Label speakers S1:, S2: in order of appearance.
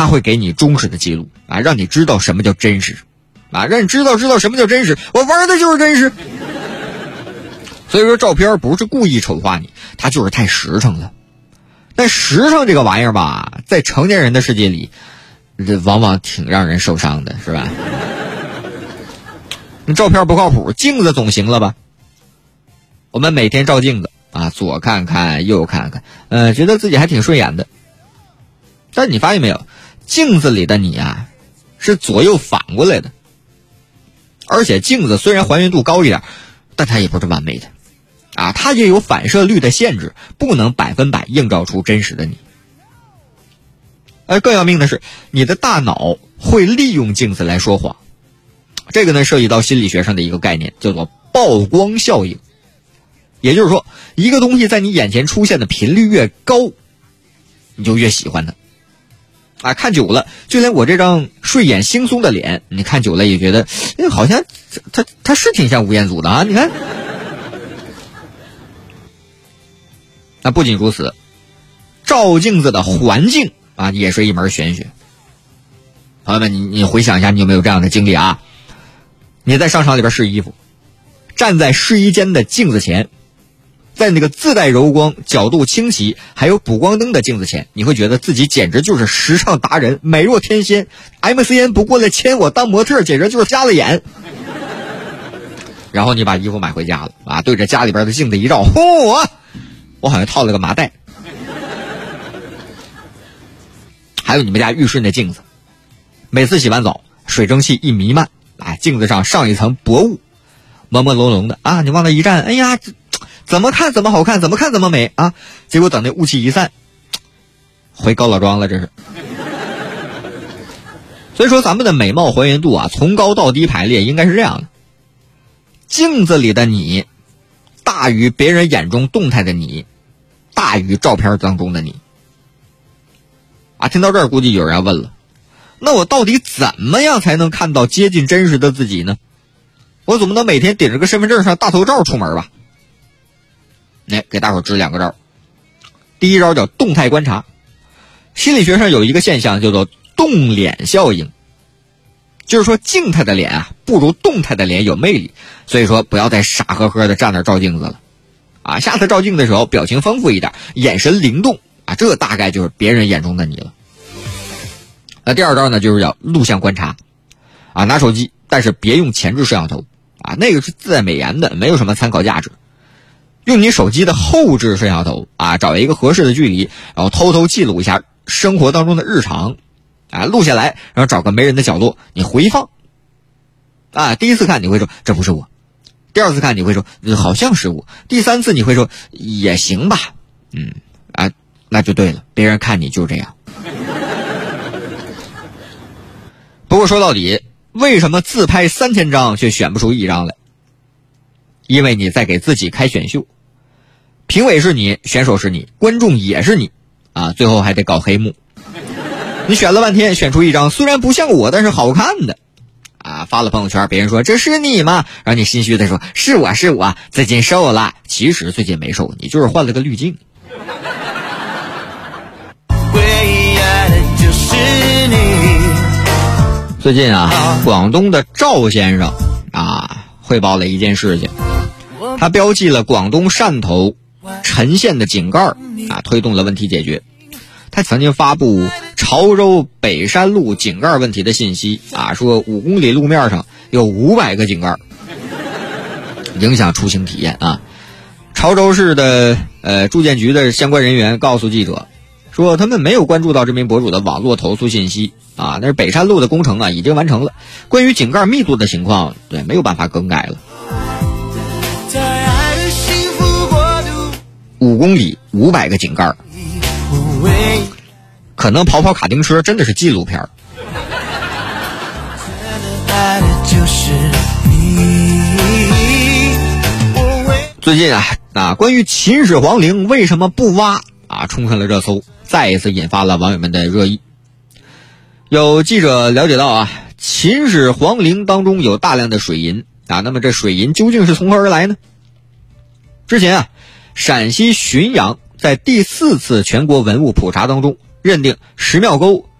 S1: 它会给你忠实的记录啊，让你知道什么叫真实啊，让你知道什么叫真实。我玩的就是真实。所以说照片不是故意丑化你，它就是太实诚了。但实诚这个玩意儿吧，在成年人的世界里，这往往挺让人受伤的，是吧？那照片不靠谱，镜子总行了吧？我们每天照镜子啊，左看看右看看，觉得自己还挺顺眼的。但你发现没有，镜子里的你啊，是左右反过来的。而且镜子虽然还原度高一点，但它也不是完美的啊，它也有反射率的限制，不能100%映照出真实的你。更要命的是，你的大脑会利用镜子来说谎。这个呢，涉及到心理学上的一个概念，叫做曝光效应。也就是说，一个东西在你眼前出现的频率越高，你就越喜欢它。啊，看久了，就连我这张睡眼惺忪的脸，你看久了也觉得，好像他是挺像吴彦祖的啊，你看。那不仅如此，照镜子的环境啊，也是一门玄学。朋友们，你回想一下，你有没有这样的经历啊？你在商场里边试衣服，站在试衣间的镜子前，在那个自带柔光、角度清晰还有补光灯的镜子前，你会觉得自己简直就是时尚达人，美若天仙。MCN 不过来签我当模特，简直就是瞎了眼。然后你把衣服买回家了啊，对着家里边的镜子一照，我好像套了个麻袋。还有你们家浴室那镜子，每次洗完澡，水蒸气一弥漫，镜子上上一层薄雾，朦朦胧胧的啊，你往那一站，哎呀，怎么看怎么好看，怎么看怎么美啊！结果等那雾气一散，回高老庄了，这是。所以说咱们的美貌还原度啊，从高到低排列应该是这样的：镜子里的你大于别人眼中动态的你，大于照片当中的你。啊，听到这儿估计有人要问了，那我到底怎么样才能看到接近真实的自己呢？我总不能每天顶着个身份证上大头照出门吧？给大伙支2个招。第一招叫动态观察。心理学上有一个现象叫做动脸效应，就是说静态的脸啊不如动态的脸有魅力，所以说不要再傻呵呵的站那照镜子了啊！下次照镜的时候表情丰富一点，眼神灵动啊，这大概就是别人眼中的你了。那第二招呢，就是要录像观察啊，拿手机，但是别用前置摄像头啊，那个是自带美颜的，没有什么参考价值。用你手机的后置摄像头啊，找一个合适的距离，然后偷偷记录一下生活当中的日常啊，录下来，然后找个没人的角落，你回放啊。第一次看你会说这不是我，第二次看你会说好像是我，第三次你会说也行吧，那就对了，别人看你就这样。不过说到底，为什么自拍3000张却选不出1张来？因为你在给自己开选秀，评委是你，选手是你，观众也是你啊，最后还得搞黑幕。你选了半天，选出1张虽然不像我，但是好看的啊，发了朋友圈，别人说这是你吗？然后你心虚的说是我，最近瘦了。其实最近没瘦，你就是换了个滤镜。最近啊，广东的赵先生啊汇报了一件事情，他标记了广东汕头陈县的井盖啊，推动了问题解决。他曾经发布潮州北山路井盖问题的信息啊，说5公里路面上有500个井盖，影响出行体验啊。潮州市的住建局的相关人员告诉记者说，他们没有关注到这名博主的网络投诉信息啊，但是北山路的工程啊已经完成了，关于井盖密度的情况，对，没有办法更改了。5公里500个井盖，可能跑跑卡丁车真的是纪录片。最近啊，关于秦始皇陵为什么不挖啊，冲上了热搜，再一次引发了网友们的热议。有记者了解到啊，秦始皇陵当中有大量的水银啊，那么这水银究竟是从何而来呢？之前啊，陕西浔阳在第4次全国文物普查当中认定石庙沟